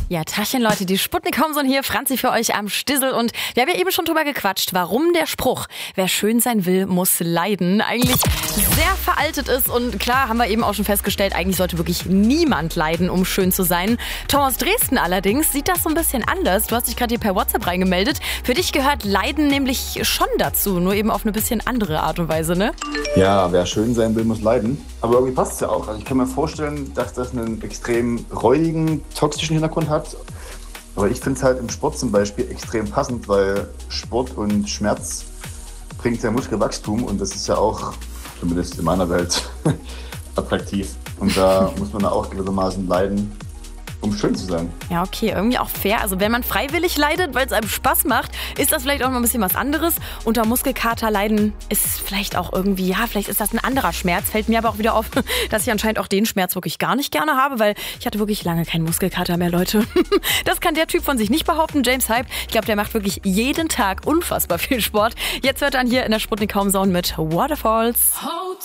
Ja, Tachchen Leute, die Sputnik-Homson hier, Franzi für euch am Stissel und wir haben ja eben schon drüber gequatscht, warum der Spruch, wer schön sein will, muss leiden, eigentlich sehr veraltet ist und klar, haben wir eben auch schon festgestellt, eigentlich sollte wirklich niemand leiden, um schön zu sein. Tom aus Dresden allerdings sieht das so ein bisschen anders. Du hast dich gerade hier per WhatsApp reingemeldet. Für dich gehört Leiden nämlich schon dazu, nur eben auf eine bisschen andere Art und Weise, ne? Ja, wer schön sein will, muss leiden. Aber irgendwie passt es ja auch. Also ich kann mir vorstellen, dass das einen extrem räudigen, toxischen Hintergrund hat. Aber ich finde es halt im Sport zum Beispiel extrem passend, weil Sport und Schmerz bringt ja Muskelwachstum und das ist ja auch, zumindest in meiner Welt, attraktiv. Und da muss man auch gewissermaßen leiden, um schön zu sein. Ja, okay, irgendwie auch fair. Also wenn man freiwillig leidet, weil es einem Spaß macht, ist das vielleicht auch noch ein bisschen was anderes. Unter Muskelkater leiden ist vielleicht auch irgendwie, ja, vielleicht ist das ein anderer Schmerz. Fällt mir aber auch wieder auf, dass ich anscheinend auch den Schmerz wirklich gar nicht gerne habe, weil ich hatte wirklich lange keinen Muskelkater mehr, Leute. Das kann der Typ von sich nicht behaupten, James Hype. Ich glaube, der macht wirklich jeden Tag unfassbar viel Sport. Jetzt hört er hier in der Sputnik-Homezone mit Waterfalls.